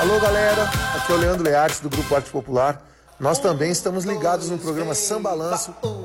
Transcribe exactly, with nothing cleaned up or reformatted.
Alô, galera, aqui é o Leandro Learte do Grupo Arte Popular. Nós também estamos ligados no programa Sambalanço